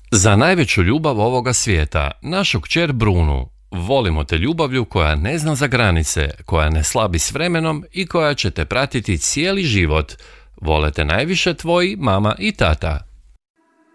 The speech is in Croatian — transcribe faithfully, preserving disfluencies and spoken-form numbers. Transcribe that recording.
Za najveću ljubav ovoga svijeta, našu kćer Brunu, volimo te ljubavlju koja ne zna za granice, koja ne slabi s vremenom i koja će te pratiti cijeli život. Vole te najviše tvoji mama i tata.